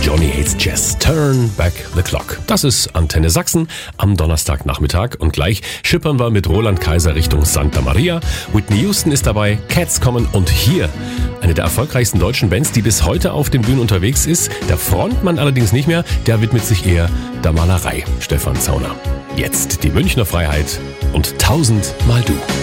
Johnny Hates Jazz, Turn Back the Clock. Das ist Antenne Sachsen am Donnerstagnachmittag und gleich schippern wir mit Roland Kaiser Richtung Santa Maria. Whitney Houston ist dabei, Cats kommen und hier eine der erfolgreichsten deutschen Bands, die bis heute auf den Bühnen unterwegs ist. Der Frontmann allerdings nicht mehr, der widmet sich eher der Malerei, Stefan Zauner. Jetzt die Münchner Freiheit und 1000 Mal du.